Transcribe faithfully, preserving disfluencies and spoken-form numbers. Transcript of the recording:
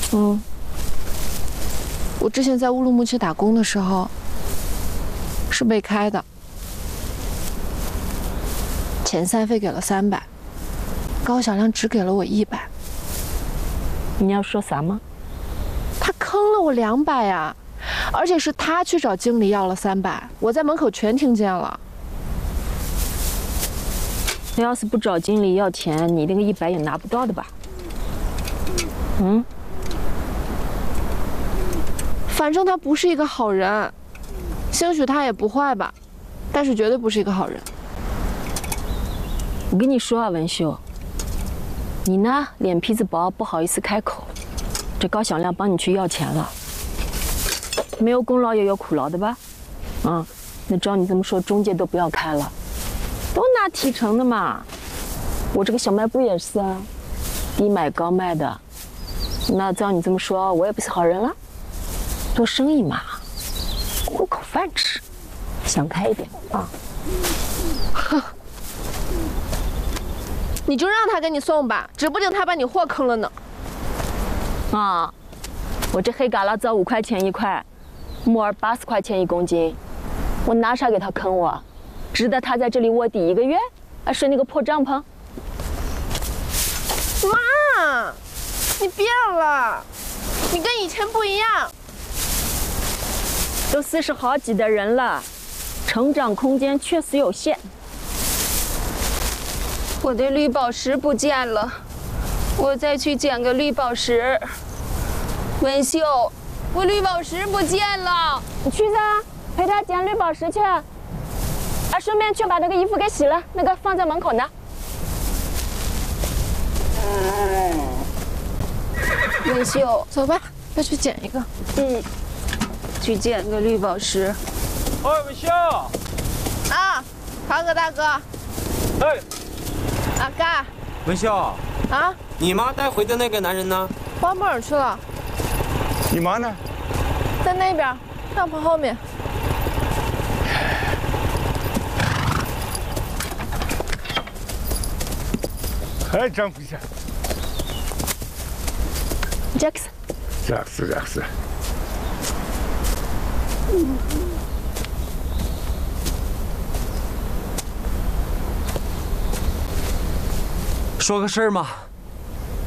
嗯，我之前在乌鲁木齐打工的时候是被开的，遣散费给了三百，高小亮只给了我一百。 你要说啥吗？ 他坑了我两百呀，而且是他去找经理要了三百，我在门口全听见了。 你要是不找经理要钱，你那个一百也拿不到的吧？嗯。 反正他不是一个好人，兴许他也不坏吧，但是绝对不是一个好人。 我跟你说啊，文秀，你呢脸皮子薄，不好意思开口。这高小亮帮你去要钱了，没有功劳也有苦劳的吧？啊，那照你这么说，中介都不要开了，都拿提成的嘛。我这个小卖部也是啊，低买高卖的。那照你这么说，我也不是好人了。 做生意嘛，糊口饭吃，想开一点啊！ 哼，你就让他给你送吧，指不定他把你货坑了呢。 啊，我这黑嘎啦糟五块钱一块，木耳八十块钱一公斤，我拿啥给他坑我？值得他在这里卧底一个月，还睡那个破帐篷？ 妈，你变了，你跟以前不一样。 都四十好几的人了，成长空间确实有限。 我的绿宝石不见了，我再去捡个绿宝石。文秀，我绿宝石不见了， 你去噻，陪他捡绿宝石去。啊，顺便去把那个衣服给洗了，那个放在门口呢。 文秀， 走吧，再去捡一个。 嗯。 去捡个绿宝石。 哎，文秀。 啊，康哥大哥。 哎。 阿嘎。 文秀。 啊。 你妈带回的那个男人呢？ 关门儿去了。 你妈呢？ 在那边，帐篷后面。 哎，丈夫下。 Jackson。 Jackson Jackson。 说个事儿嘛，